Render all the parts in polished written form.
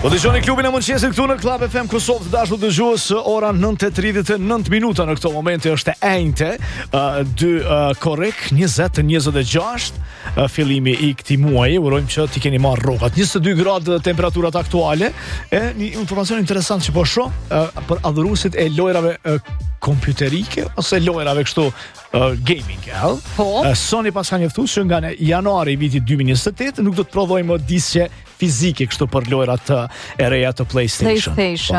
Po dëgjoni klubin e mëngjesit këtu në Club FM Kosovë, dashur dëgjues, ora 9:39 minuta në këto momente është e enjte, 2 korrek 20-26 fillimi i këtij muaji. Urojmë që ti keni marrë rrokat. 22 gradë temperaturat aktuale. E një informacion interesant që po shoh për adhuruesit e lojrave kompjuterike ose lojrave kështu gaming, Sony pas ka njoftuar që nga janari i vitit 2028 nuk do të prodhojë më disqe fizike kështu për lojrat e reja të PlayStation.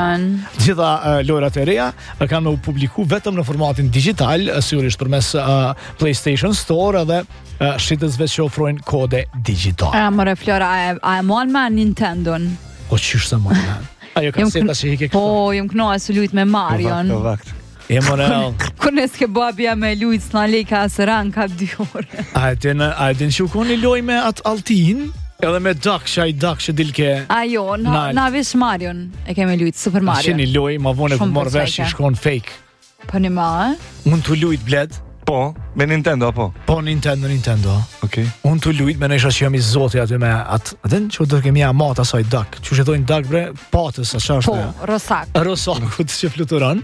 Gjitha lojrat e reja kanë u publiku vetëm në formatin digital, sigurisht përmes PlayStation Store dhe shitësve që ofrojnë kode digital. More Flora, a e mon me Nintendo-n? O qysh se mon me? Ajo kaseta që hike kështu? Po, jem kënoa se lujt me Marion. E monel. Kur neske babja me lujt s'na lejka së ran ka 2 orë. A e din që u koni loj me atë altin? Edhe me Duck, që dilke... Ajo, na vish Marion e keme lujt, Super Mario. A që një loj, ma vone ku marrë vesh i shkon fake. Po një ma, Unë të lujt bled? Po, me Nintendo, po? Po, Nintendo. Okay. Unë të lujt me nesha që jam i zoti aty me atë... Adhen që do kemi amat asaj Duck. Që shetojnë Duck bre, patës, a qa është? Po, Rosak. Rosakut që fluturon.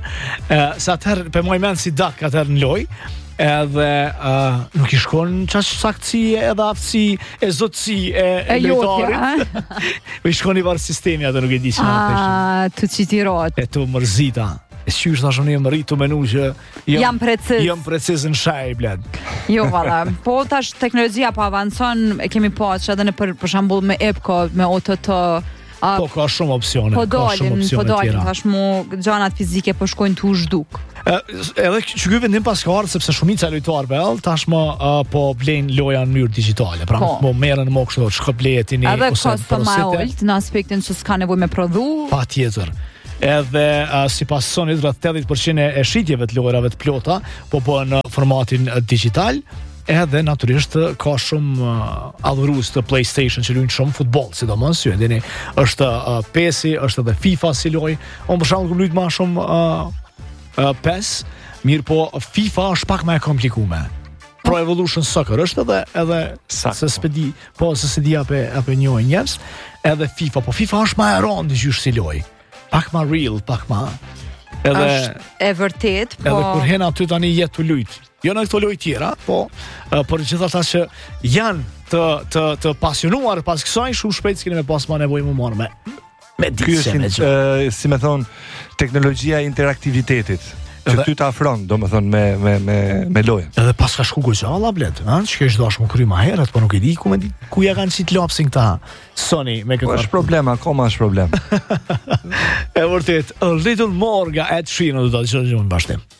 Sa atëherë, pe moj men si Duck atëherë në loj, edhe nuk i shkon qash saktësi edhe aftësi e zotësi e lojtarit. I shkon i varë sistemi atë nuk e di që në të të qitirot. E të mërzita. E qysh thashon e më rritu menu që jam preciz në shaj, bled. Jo, valla. Po tash teknologjia po avancon, e kemi pas që edhe në për shembull me Epco, me OTT. Po ka shumë opsione. Po dalin tash mu gjanat fizike po shkojnë të u zhduk. Edhe që ky vendim pas ka ardhur sepse shumica e lojtarëve tashmë po blejnë loja në mënyrë digjitale. Pra po merren më kështu shkëpletin ose porosite në aspektin që s'ka nevojë me prodhu. Patjetër. Edhe sipas Sony rreth 80% e shitjeve të lojrave të plota po bëhen në formatin digital. Edhe natyrisht ka shumë adhurues të PlayStation që luajnë shumë futboll, sidomos ju e dini, është PES-i, është edhe FIFA si lojë. Unë për shembull luaj më shumë PES, mirë po FIFA është pak më e komplikuar. Pro Evolution Soccer është edhe se s'pedi, po se s'di apo njohin njerëz, edhe FIFA, po FIFA është më e rëndë gjysh si lojë. Pak më real, pak më edhe është e vërtet, po edhe kur hen aty tani jetë të lujt. Jo në këto lojë tjera, po për gjithë ata që janë të pasionuar pas kësaj, shumë shpejt s'keni me pas më nevojë më marrë me diçka. Si më thon, teknologjia e interaktivitetit. Që ty të afron, do më thonë, me lojën. Edhe pas ka shku gojalla, bled, që kesh dash më kry ma herët, po nuk i di ku ja kanë qitë lapsin këta Sony me këtë. Po është problem, akoma është problem. E vërtet, A Little More nga Ed Sheeran do të dëgjojmë në bashkëtim.